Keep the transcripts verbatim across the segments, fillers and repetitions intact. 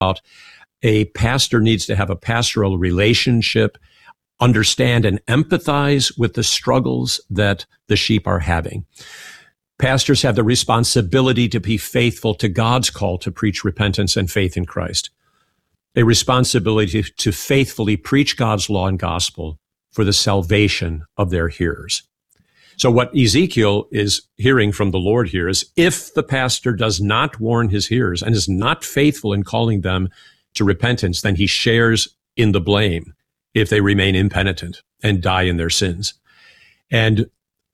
about a pastor needs to have a pastoral relationship, understand and empathize with the struggles that the sheep are having. Pastors have the responsibility to be faithful to God's call to preach repentance and faith in Christ, a responsibility to faithfully preach God's law and gospel for the salvation of their hearers. So what Ezekiel is hearing from the Lord here is, if the pastor does not warn his hearers and is not faithful in calling them to repentance, then he shares in the blame if they remain impenitent and die in their sins. And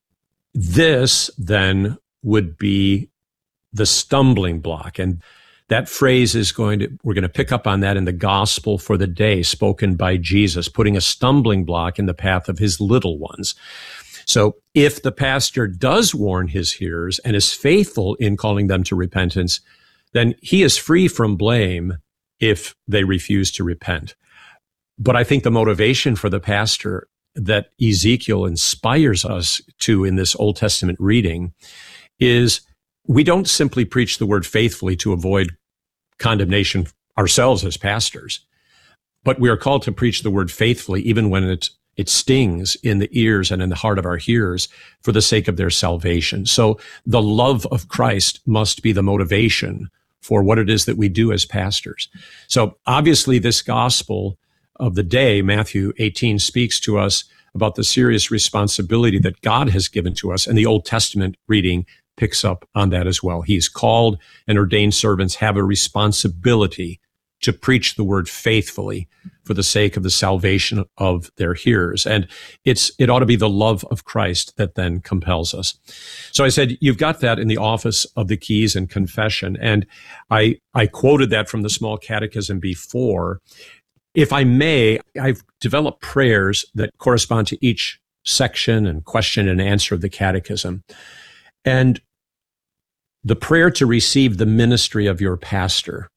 this then would be the stumbling block. And that phrase is going to, we're going to pick up on that in the gospel for the day spoken by Jesus, putting a stumbling block in the path of his little ones. So if the pastor does warn his hearers and is faithful in calling them to repentance, then he is free from blame if they refuse to repent. But I think the motivation for the pastor that Ezekiel inspires us to in this Old Testament reading is, we don't simply preach the word faithfully to avoid condemnation ourselves as pastors, but we are called to preach the word faithfully even when it, it stings in the ears and in the heart of our hearers for the sake of their salvation. So the love of Christ must be the motivation for what it is that we do as pastors. So obviously this gospel of the day, Matthew eighteen, speaks to us about the serious responsibility that God has given to us, and the Old Testament reading picks up on that as well. He's called and ordained servants have a responsibility to preach the word faithfully for the sake of the salvation of their hearers. And it's it ought to be the love of Christ that then compels us. So I said, you've got that in the office of the keys and confession. And I, I quoted that from the small catechism before. If I may, I've developed prayers that correspond to each section and question and answer of the catechism. And the prayer to receive the ministry of your pastor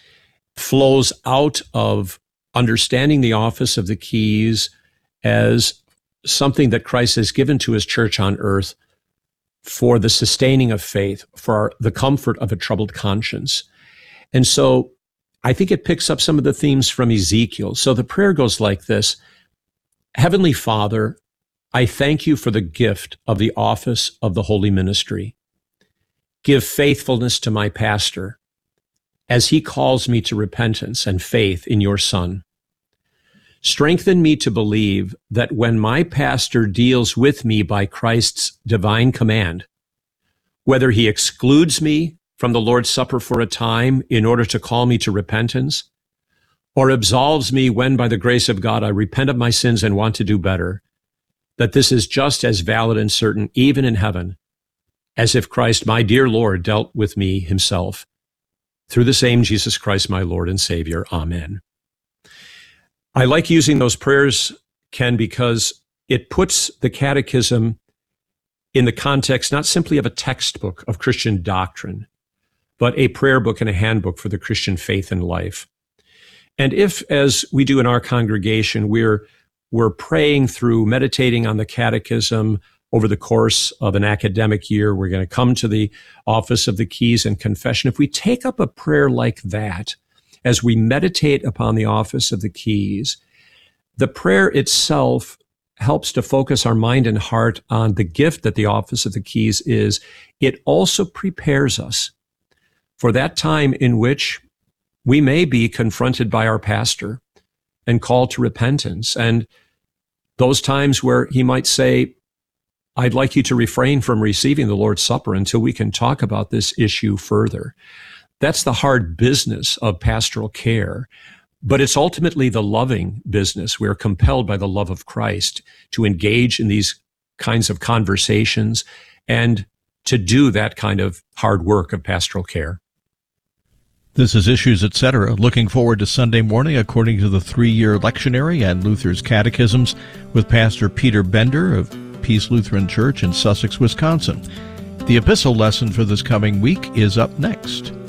flows out of understanding the office of the keys as something that Christ has given to his church on earth for the sustaining of faith, for the comfort of a troubled conscience. And so I think it picks up some of the themes from Ezekiel. So the prayer goes like this: Heavenly Father, I thank you for the gift of the office of the holy ministry. Give faithfulness to my pastor as he calls me to repentance and faith in your Son. Strengthen me to believe that when my pastor deals with me by Christ's divine command, whether he excludes me from the Lord's Supper for a time in order to call me to repentance, or absolves me when by the grace of God I repent of my sins and want to do better, that this is just as valid and certain even in heaven as if Christ, my dear Lord, dealt with me himself. Through the same Jesus Christ, my Lord and Savior. Amen. I like using those prayers, Ken, because it puts the catechism in the context not simply of a textbook of Christian doctrine, but a prayer book and a handbook for the Christian faith and life. And if, as we do in our congregation, we're we're praying through, meditating on the catechism over the course of an academic year, we're going to come to the office of the keys and confession. If we take up a prayer like that, as we meditate upon the office of the keys, the prayer itself helps to focus our mind and heart on the gift that the office of the keys is. It also prepares us for that time in which we may be confronted by our pastor and called to repentance, and those times where he might say, I'd like you to refrain from receiving the Lord's Supper until we can talk about this issue further. That's the hard business of pastoral care, but it's ultimately the loving business. We're compelled by the love of Christ to engage in these kinds of conversations and to do that kind of hard work of pastoral care. This is Issues, et cetera. Looking forward to Sunday morning according to the three-year lectionary and Luther's catechisms with Pastor Peter Bender of Peace Lutheran Church in Sussex, Wisconsin. The epistle lesson for this coming week is up next.